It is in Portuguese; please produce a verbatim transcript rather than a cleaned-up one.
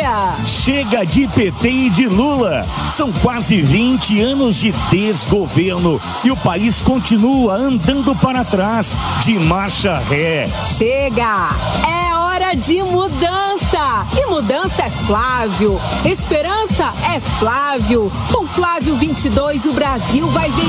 Chega! Chega de P T e de Lula. São quase vinte anos de desgoverno e o país continua andando para trás, de marcha ré. Chega! É hora de mudança! E mudança é Flávio. Esperança é Flávio. Com Flávio vinte e dois, o Brasil vai ver